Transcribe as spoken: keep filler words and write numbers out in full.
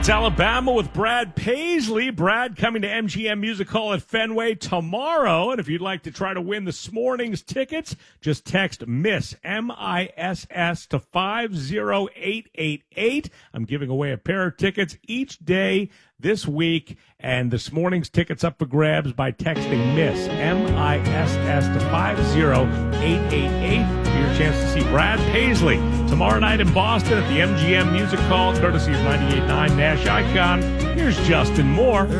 It's Alabama with Brad Paisley. Brad coming to M G M Music Hall at Fenway tomorrow. And if you'd like to try to win this morning's tickets, just text MISS, M I S S, to five zero eight eight eight. I'm giving away a pair of tickets each day this week. And this morning's tickets up for grabs by texting MISS, M I S S, to five zero eight eight eight for your chance to see Brad Paisley tomorrow night in Boston at the M G M Music Hall, courtesy of ninety-eight point nine Nash Icon. Here's Justin Moore.